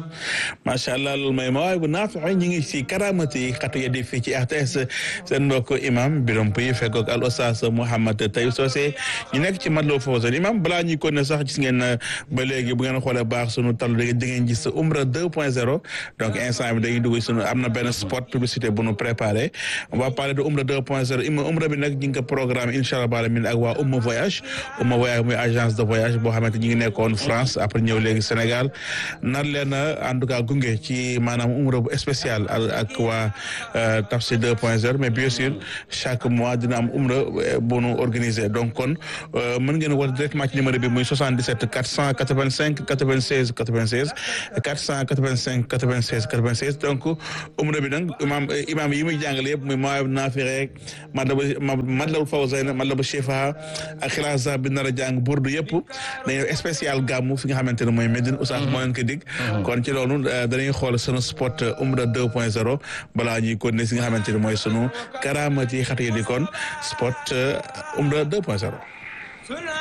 macha allah loolu mooy mawaay bu naafi ñu ngi si karamati xatu ya di fii ci RTS seen mbokk imam Biram Puy fekkoog al oustaz Mouhamed Taïb Socé ñu nekk ci Matlaboul Fawzayni imam balaa ñuy ko ne sax gis ngeen ba léegi bu ngeen xoolee baax sunu tallu da ngeen gis Umra 2.0 donc instant bi dañuy dugg sunu am na benn spot publicité bu nu préparé on va parler de Umra 2.0 Umra bi nag ñu ngi ko programme incha allah baala min ak waa Umma Voyage muy agence de voyage boo xamante ñi ngi nekkoon France après ñëw léegi Sénégal nar leen en tout cas gunge ci maanaam umra bu spécial ak waa Tafsir 2.0 mais bien sûr chaque mois dina am umra bu nu organisé donc kon mën ngeen woote directement ci numéro bi muy 77 485 96 96 485 96 96 donc umra bi nag imam yi muy jàngale yëpp muy Mawahibou Nafi rek Matlaboul Fawzayni Matlaboul Chifa ak xilaasa bi nar a jàng burdu yëpp dañuy spécial gàmmu fi nga xamante ne mooy Médine Oustaz moo leen ko dig kon ci loolu danañ xool sunu spot Umra 2.0 balaa ñuy continuer si nga xamante ne mooy sunu karamati xat yi di kon spot Umra 2.0